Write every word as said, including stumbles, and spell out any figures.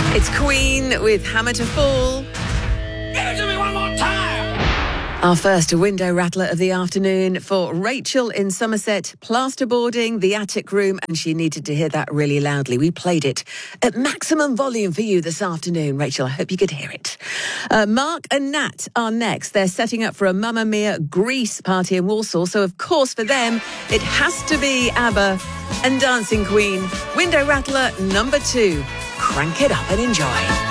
It's Queen with Hammer to Fall. Give it to me one more time. Our first window rattler of the afternoon for Rachel in Somerset, plasterboarding the attic room, and she needed to hear that really loudly. We played it at maximum volume for you this afternoon, Rachel. I hope you could hear it. Uh, Mark and Nat are next. They're setting up for a Mamma Mia Grease party in Walsall, so of course for them it has to be ABBA and Dancing Queen. Window rattler number two. Crank it up and enjoy.